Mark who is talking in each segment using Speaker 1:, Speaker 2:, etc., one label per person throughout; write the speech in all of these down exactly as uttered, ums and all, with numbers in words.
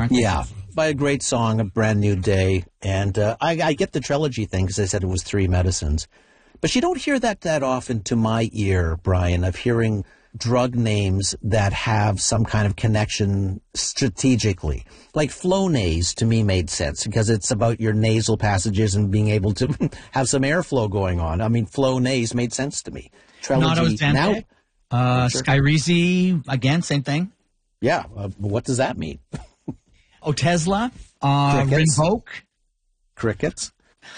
Speaker 1: aren't they?
Speaker 2: Yeah, by a great song, A Brand New Day. And uh, I, I get the trilogy thing because I said it was three medicines. But you don't hear that that often to my ear, Brian, of hearing drug names that have some kind of connection strategically. Like Flonase to me made sense because it's about your nasal passages and being able to have some airflow going on. I mean, Flonase made sense to me.
Speaker 1: Trilogy now, uh, sure. Skyrizi, again, same thing.
Speaker 2: Yeah, uh, what does that mean?
Speaker 1: Otezla, uh, Rinvoq.
Speaker 2: Crickets.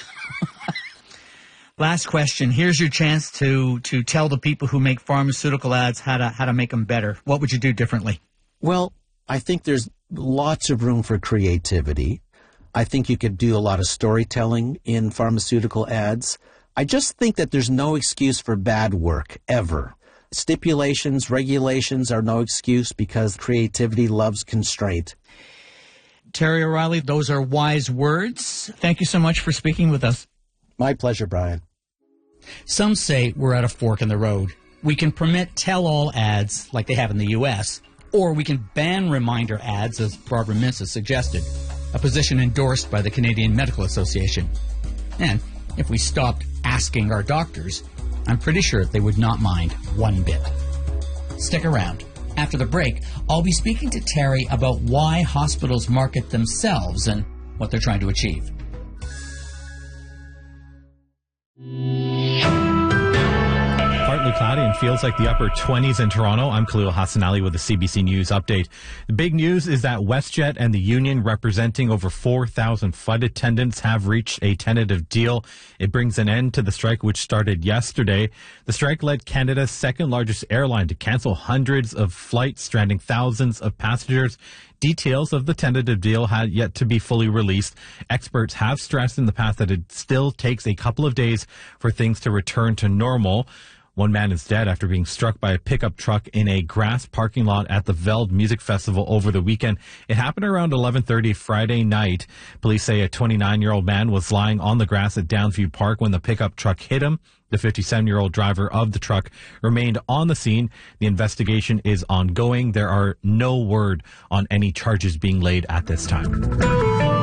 Speaker 1: Last question. Here's your chance to to tell the people who make pharmaceutical ads how to how to make them better. What would you do differently?
Speaker 2: Well, I think there's lots of room for creativity. I think you could do a lot of storytelling in pharmaceutical ads. I just think that there's no excuse for bad work, ever. Stipulations, regulations are no excuse because creativity loves constraint.
Speaker 1: Terry O'Reilly, those are wise words. Thank you so much for speaking with us.
Speaker 2: My pleasure, Brian.
Speaker 1: Some say we're at a fork in the road. We can permit tell-all ads like they have in the U S, or we can ban reminder ads, as Barbara Mintz has suggested, a position endorsed by the Canadian Medical Association. And if we stopped asking our doctors, I'm pretty sure they would not mind one bit. Stick around. After the break, I'll be speaking to Terry about why hospitals market themselves and what they're trying to achieve.
Speaker 3: Partly cloudy and feels like the upper twenties in Toronto. I'm Khalil Hassan Ali with the C B C News update. The big news is that WestJet and the union representing over four thousand flight attendants have reached a tentative deal. It brings an end to the strike, which started yesterday. The strike led Canada's second largest airline to cancel hundreds of flights, stranding thousands of passengers. Details of the tentative deal had yet to be fully released. Experts have stressed in the past that it still takes a couple of days for things to return to normal. One man is dead after being struck by a pickup truck in a grass parking lot at the Veld Music Festival over the weekend. It happened around eleven thirty Friday night. Police say a twenty-nine-year-old man was lying on the grass at Downsview Park when the pickup truck hit him. The fifty-seven-year-old driver of the truck remained on the scene. The investigation is ongoing. There are no word on any charges being laid at this time.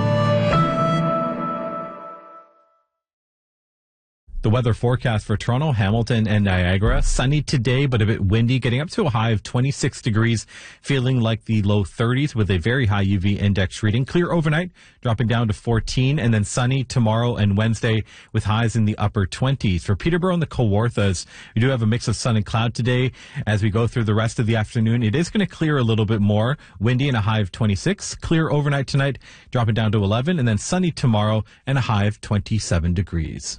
Speaker 3: The weather forecast for Toronto, Hamilton, and Niagara. Sunny today, but a bit windy, getting up to a high of twenty-six degrees, feeling like the low thirties with a very high U V index reading. Clear overnight, dropping down to fourteen, and then sunny tomorrow and Wednesday with highs in the upper twenties. For Peterborough and the Kawarthas, we do have a mix of sun and cloud today. As we go through the rest of the afternoon, it is going to clear a little bit more. Windy and a high of twenty-six. Clear overnight tonight, dropping down to eleven, and then sunny tomorrow and a high of twenty-seven degrees.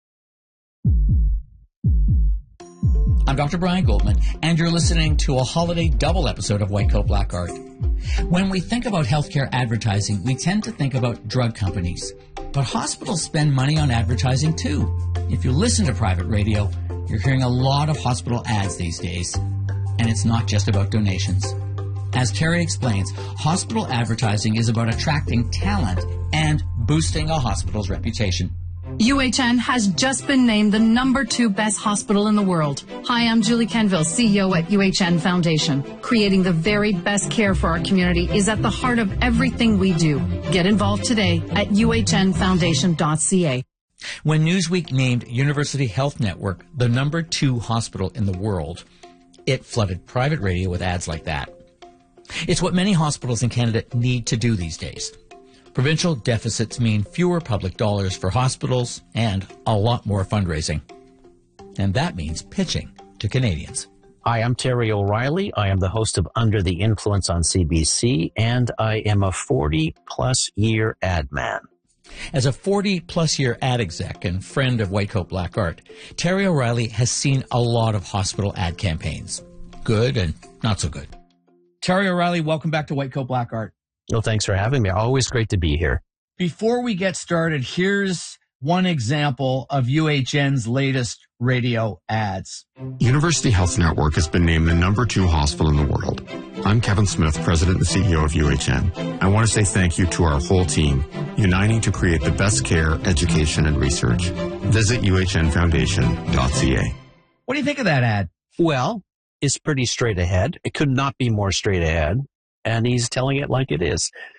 Speaker 1: I'm Doctor Brian Goldman, and you're listening to a holiday double episode of White Coat Black Art. When we think about healthcare advertising, we tend to think about drug companies. But hospitals spend money on advertising too. If you listen to private radio, you're hearing a lot of hospital ads these days. And it's not just about donations. As Terry explains, hospital advertising is about attracting talent and boosting a hospital's reputation.
Speaker 4: U H N has just been named the number two best hospital in the world. Hi, I'm Julie Kenville, C E O at U H N Foundation. Creating the very best care for our community is at the heart of everything we do. Get involved today at U H N foundation dot C A.
Speaker 1: When Newsweek named University Health Network the number two hospital in the world, it flooded private radio with ads like that. It's what many hospitals in Canada need to do these days. Provincial deficits mean fewer public dollars for hospitals and a lot more fundraising. And that means pitching to Canadians.
Speaker 5: Hi, I'm Terry O'Reilly. I am the host of Under the Influence on C B C, and I am a forty-plus year ad man.
Speaker 1: As a forty-plus year ad exec and friend of White Coat Black Art, Terry O'Reilly has seen a lot of hospital ad campaigns. Good and not so good. Terry O'Reilly, welcome back to White Coat Black Art.
Speaker 5: Well, thanks for having me. Always great to be here.
Speaker 1: Before we get started, here's one example of U H N's latest radio ads.
Speaker 6: University Health Network has been named the number two hospital in the world. I'm Kevin Smith, President and C E O of U H N. I want to say thank you to our whole team, uniting to create the best care, education, and research. Visit U H N foundation dot C A.
Speaker 1: What do you think of that ad?
Speaker 5: Well, it's pretty straight ahead. It could not be more straight ahead. And he's telling it like it is.